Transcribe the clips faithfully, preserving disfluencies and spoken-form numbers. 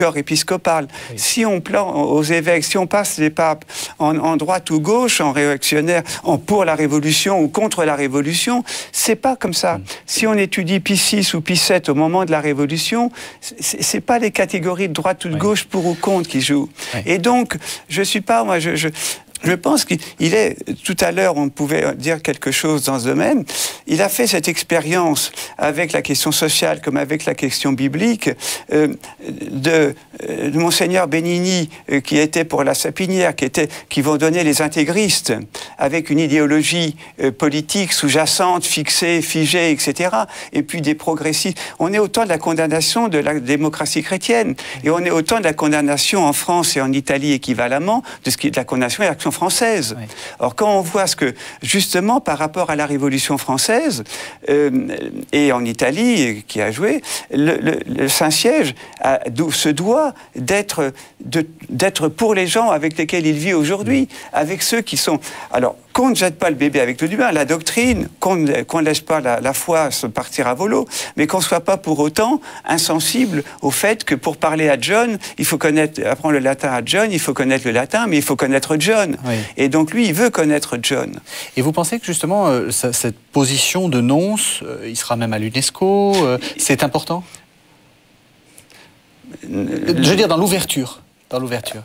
épiscopal. Oui. Si on plan aux évêques, si on passe les papes en, en droite ou gauche, en réactionnaire, en pour la Révolution ou contre la Révolution, c'est pas comme ça. Mm. Si on étudie Pie six ou Pie sept au moment de la Révolution, c'est, c'est pas les catégories de droite ou de oui. gauche pour ou contre qui jouent. Oui. Et donc, je suis pas, moi, je... je Je pense qu'il est, tout à l'heure, on pouvait dire quelque chose dans ce domaine, il a fait cette expérience avec la question sociale comme avec la question biblique euh, de, de Monseigneur Benigni, euh, qui était pour la Sapinière, qui, était, qui vont donner les intégristes, avec une idéologie euh, politique sous-jacente, fixée, figée, et cetera. Et puis des progressistes. On est au temps de la condamnation de la démocratie chrétienne. Et on est au temps de la condamnation en France et en Italie équivalemment, de ce qui est de la condamnation et l'action française. Oui. Or, quand on voit ce que, justement, par rapport à la Révolution française, euh, et en Italie, qui a joué, le, le, le Saint-Siège a, se doit d'être, de, d'être pour les gens avec lesquels il vit aujourd'hui, avec ceux qui sont... Alors, qu'on ne jette pas le bébé avec l'eau du bain, la doctrine, qu'on ne, qu'on ne laisse pas la, la foi se partir à volo, mais qu'on ne soit pas pour autant insensible au fait que pour parler à John, il faut connaître, apprendre le latin à John, il faut connaître le latin, mais il faut connaître John. Oui. Et donc lui, il veut connaître John. Et vous pensez que justement, euh, ça, cette position de nonce, euh, il sera même à l'UNESCO, euh, c'est important ? Je veux dire, dans l'ouverture. Dans l'ouverture.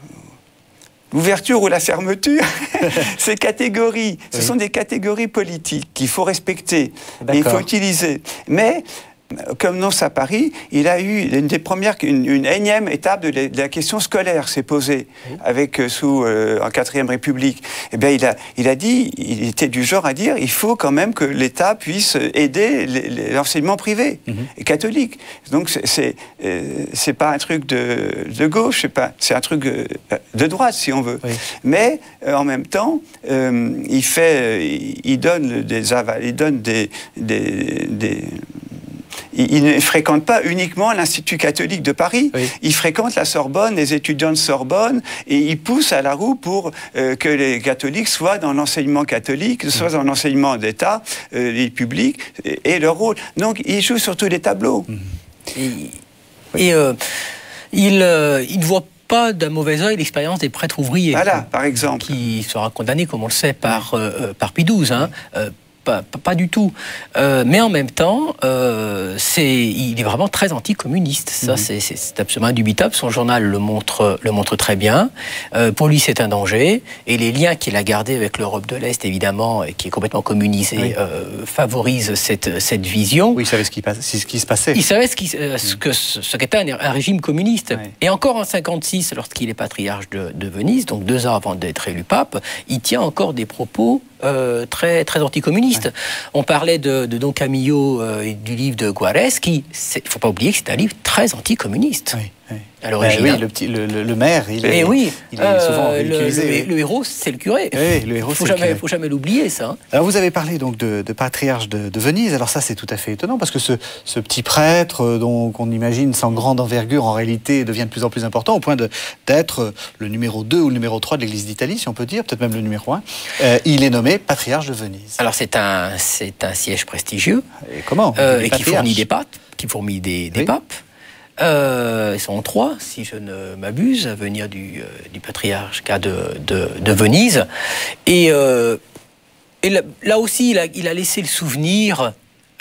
L'ouverture ou la fermeture, ces catégories, ce oui. sont des catégories politiques qu'il faut respecter et il faut utiliser. Mais, comme nonce à Paris, il a eu une des premières, une, une énième étape de la, de la question scolaire s'est posée oui. avec euh, sous euh, en quatrième République. Eh bien, il a, il a dit, il était du genre à dire, il faut quand même que l'État puisse aider les, les, l'enseignement privé mm-hmm. et catholique. Donc c'est c'est, euh, c'est pas un truc de, de gauche, c'est pas, c'est un truc euh, de droite si on veut. Oui. Mais euh, en même temps, euh, il fait, il, il donne des avals, il donne des, des, des il ne fréquente pas uniquement l'Institut catholique de Paris, oui. il fréquente la Sorbonne, les étudiants de Sorbonne, et il pousse à la roue pour euh, que les catholiques soient dans l'enseignement catholique, soient dans l'enseignement d'État, euh, les publics, et, et leur rôle. Donc, il joue sur tous les tableaux. Et, et euh, il, euh, il ne voit pas d'un mauvais œil l'expérience des prêtres ouvriers. Voilà, par exemple. Qui sera condamné, comme on le sait, par, euh, par Pie douze, hein. Euh, Pas, pas, pas du tout. Euh, mais en même temps, euh, c'est, il est vraiment très anticommuniste. Ça, mmh. c'est, c'est, c'est absolument indubitable. Son journal le montre, le montre très bien. Euh, pour lui, c'est un danger. Et les liens qu'il a gardés avec l'Europe de l'Est, évidemment, et qui est complètement communisée, oui. euh, favorisent cette, cette vision. Oui, il savait ce qui, passe, ce qui se passait. Il savait ce, qui, euh, ce, que, ce qu'était un, un régime communiste. Oui. Et encore en cinquante-six, lorsqu'il est patriarche de, de Venise, donc deux ans avant d'être élu pape, il tient encore des propos Euh, très, très anticommuniste. Ouais. On parlait de, de Don Camillo euh, et du livre de Juarez, qui, il ne faut pas oublier que c'est un livre très anticommuniste. Oui, oui. À l'origine. Ben oui, le, petit, le, le, le maire, il est, et oui, il est euh, souvent utilisé. Le, le, le héros, c'est le curé. Oui, le héros, faut c'est jamais, le curé. faut jamais l'oublier, ça. Hein. Alors, vous avez parlé donc de, de patriarche de, de Venise. Alors ça, c'est tout à fait étonnant, parce que ce, ce petit prêtre, dont qu'on imagine sans grande envergure, en réalité, devient de plus en plus important, au point de, d'être le numéro deux ou le numéro trois de l'Église d'Italie, si on peut dire, peut-être même le numéro un. Euh, il est nommé patriarche de Venise. Alors, c'est un, c'est un siège prestigieux. Et comment euh, Et qui fournit des papes, qui fournit des, des oui. papes. Euh, ils sont trois, si je ne m'abuse, à venir du, euh, du patriarcat de, de, de Venise. Et, euh, et là, là aussi, il a, il a laissé le souvenir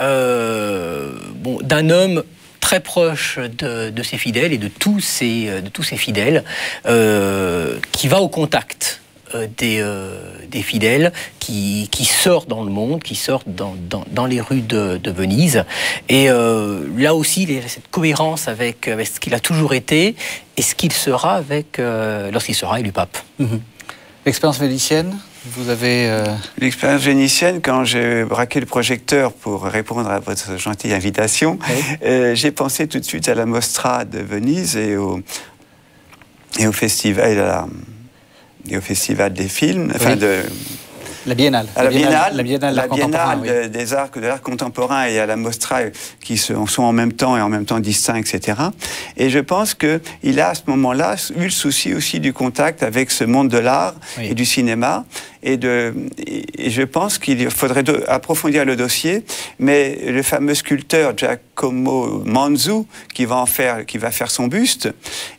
euh, bon, d'un homme très proche de, de ses fidèles et de tous ses, de tous ses fidèles, euh, qui va au contact Des, euh, des fidèles qui, qui sortent dans le monde, qui sortent dans, dans, dans les rues de, de Venise. Et euh, là aussi, il y a cette cohérence avec, avec ce qu'il a toujours été et ce qu'il sera avec, euh, lorsqu'il sera élu pape. Mmh. L'expérience vénitienne, vous avez... Euh... L'expérience vénitienne, quand j'ai braqué le projecteur pour répondre à votre gentille invitation, oui. euh, j'ai pensé tout de suite à la Mostra de Venise et au, et au festival... Et à la, et au festival des films, enfin oui. de, La Biennale. À la, la Biennale, la Biennale, la Biennale oui. de, des arts, de l'art contemporain et à la Mostra qui se, sont en même temps et en même temps distincts, et cetera. Et je pense qu'il a à ce moment-là eu le souci aussi du contact avec ce monde de l'art oui. et du cinéma. Et, de, et je pense qu'il faudrait de, approfondir le dossier, mais le fameux sculpteur Giacomo Manzu, qui va, en faire, qui va faire son buste,